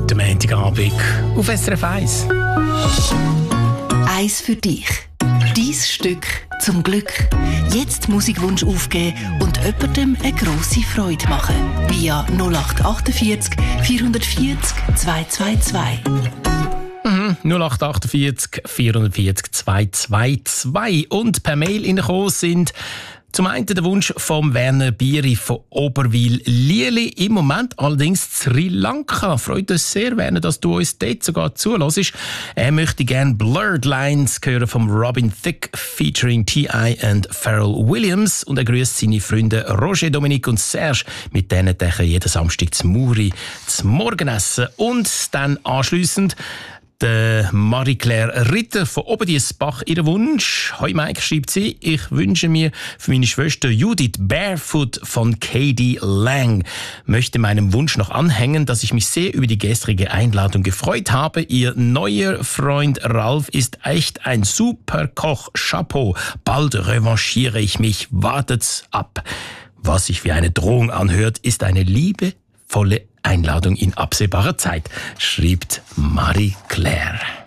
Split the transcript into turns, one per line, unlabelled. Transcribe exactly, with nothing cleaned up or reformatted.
guten Montagabend auf S R F eins.
Eins für dich. Dein Stück zum Glück. Jetzt Musikwunsch aufgeben und jemandem eine grosse Freude machen. Via null acht vierundachtzig, vierhundertvierzig, zweihundertzweiundzwanzig.
Mhm, null acht vierundachtzig, vierhundertvierzig, zweihundertzweiundzwanzig. Und per Mail reingekommen sind zum einen der Wunsch von Werner Bieri von Oberwil-Lieli. Im Moment allerdings Sri Lanka. Freut uns sehr, Werner, dass du uns dort sogar zuhörst. Er möchte gerne Blurred Lines hören vom Robin Thicke featuring T I und Pharrell Williams. Und er grüßt seine Freunde Roger, Dominique und Serge, mit denen er jeden Samstag zum Muri zum Morgenessen. Und dann anschliessend der Marie-Claire Ritter von Oberdiessbach ihren Wunsch. Hoi Mike, schreibt sie, ich wünsche mir für meine Schwester Judith Barefoot von Katie Lang. Möchte meinem Wunsch noch anhängen, dass ich mich sehr über die gestrige Einladung gefreut habe. Ihr neuer Freund Ralf ist echt ein super Koch. Chapeau. Bald revanchiere ich mich. Wartet's ab. Was sich wie eine Drohung anhört, ist eine liebevolle Einladung in absehbarer Zeit, schreibt Marie-Claire.